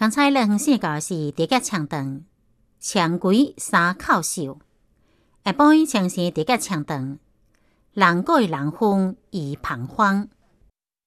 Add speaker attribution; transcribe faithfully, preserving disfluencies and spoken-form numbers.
Speaker 1: 刚才咱分析到是第甲长长，长规三口秀，下晡枪是第甲长长，人贵人风易彷徨。